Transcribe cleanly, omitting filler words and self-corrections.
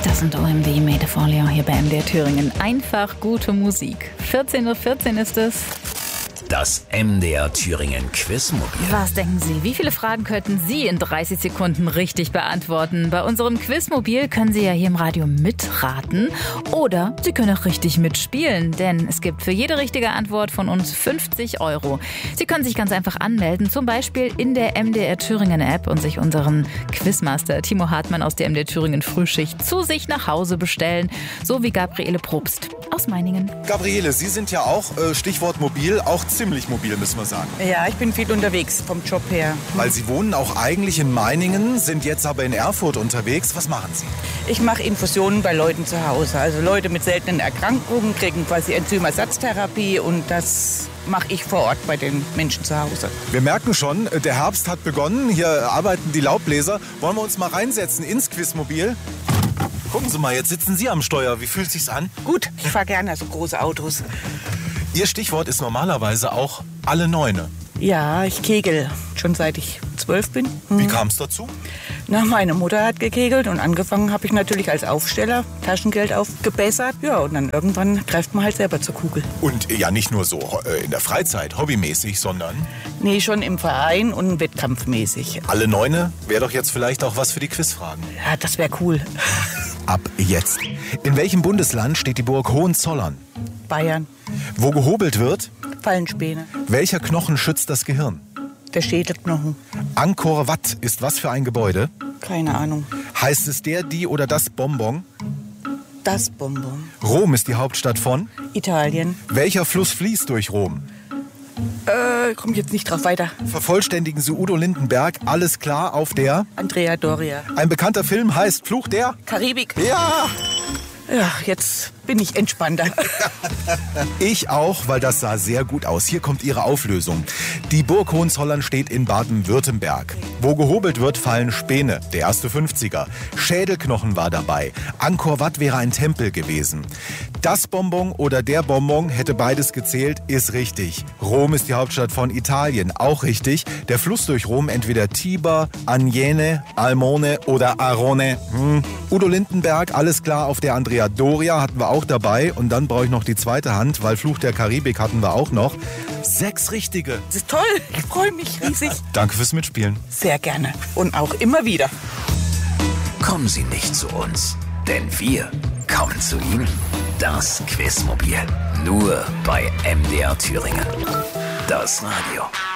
Das sind OMD Made of Orléans hier bei MDR Thüringen. Einfach gute Musik. 14:14 Uhr ist es. Das MDR Thüringen Quizmobil. Was denken Sie, wie viele Fragen könnten Sie in 30 Sekunden richtig beantworten? Bei unserem Quizmobil können Sie ja hier im Radio mitraten oder Sie können auch richtig mitspielen, denn es gibt für jede richtige Antwort von uns 50 €. Sie können sich ganz einfach anmelden, zum Beispiel in der MDR Thüringen App und sich unseren Quizmaster Timo Hartmann aus der MDR Thüringen Frühschicht zu sich nach Hause bestellen, so wie Gabriele Probst aus Meiningen. Gabriele, Sie sind ja auch, Stichwort mobil, auch ziemlich mobil, müssen wir sagen. Ja, ich bin viel unterwegs vom Job her. Weil Sie wohnen auch eigentlich in Meiningen, sind jetzt aber in Erfurt unterwegs. Was machen Sie? Ich mache Infusionen bei Leuten zu Hause. Also Leute mit seltenen Erkrankungen kriegen quasi Enzymersatztherapie und das mache ich vor Ort bei den Menschen zu Hause. Wir merken schon, der Herbst hat begonnen. Hier arbeiten die Laubbläser. Wollen wir uns mal reinsetzen ins Quizmobil? Gucken Sie mal, jetzt sitzen Sie am Steuer. Wie fühlt es sich an? Gut, ich fahre gerne so große Autos. Ihr Stichwort ist normalerweise auch alle Neune. Ja, ich kegel schon seit ich 12 bin. Wie kam es dazu? Na, meine Mutter hat gekegelt und angefangen habe ich natürlich als Aufsteller, Taschengeld aufgebessert. Ja, und dann irgendwann greift man halt selber zur Kugel. Und ja, nicht nur so in der Freizeit, hobbymäßig, sondern... Nee, schon im Verein und wettkampfmäßig. Alle Neune wäre doch jetzt vielleicht auch was für die Quizfragen. Ja, das wäre cool. Ab jetzt. In welchem Bundesland steht die Burg Hohenzollern? Bayern. Wo gehobelt wird? Fallenspäne. Welcher Knochen schützt das Gehirn? Der Schädelknochen. Angkor Wat ist was für ein Gebäude? Keine Ahnung. Heißt es der, die oder das Bonbon? Das Bonbon. Rom ist die Hauptstadt von? Italien. Welcher Fluss fließt durch Rom? Kommt jetzt nicht drauf weiter. Vervollständigen Sie Udo Lindenberg, alles klar auf der? Andrea Doria. Ein bekannter Film heißt Fluch der? Karibik. Ja! Ja, jetzt bin ich entspannter. Ich auch, weil das sah sehr gut aus. Hier kommt Ihre Auflösung. Die Burg Hohenzollern steht in Baden-Württemberg. Wo gehobelt wird, fallen Späne, der erste 50er. Schädelknochen war dabei. Angkor Wat wäre ein Tempel gewesen. Das Bonbon oder der Bonbon, hätte beides gezählt, ist richtig. Rom ist die Hauptstadt von Italien, auch richtig. Der Fluss durch Rom entweder Tiber, Agnene, Almone oder Arone. Udo Lindenberg, alles klar auf der Andrea Doria hatten wir auch dabei. Und dann brauche ich noch die zweite Hand, weil Fluch der Karibik hatten wir auch noch. 6 richtige. Das ist toll, ich freue mich riesig. Danke fürs Mitspielen. Sehr gerne und auch immer wieder. Kommen Sie nicht zu uns, denn wir kommen zu Ihnen. Das Quizmobil. Nur bei MDR Thüringen. Das Radio.